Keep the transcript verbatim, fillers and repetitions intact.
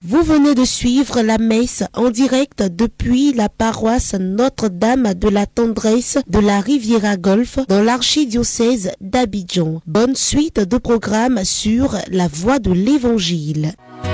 Vous venez de suivre la messe en direct depuis la paroisse Notre-Dame de la Tendresse de la Riviera Golfe dans l'archidiocèse d'Abidjan. Bonne suite de programmes sur la voie de l'Évangile.